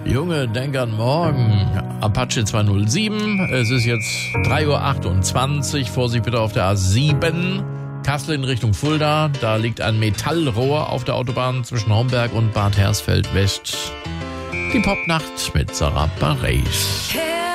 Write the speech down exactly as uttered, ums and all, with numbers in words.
Junge, denk an morgen. Apache zweihundertsieben. Es ist jetzt drei Uhr achtundzwanzig. Vorsicht bitte auf der A sieben. Kassel in Richtung Fulda. Da liegt ein Metallrohr auf der Autobahn zwischen Homberg und Bad Hersfeld West. Die Popnacht mit Sarah Bareilles.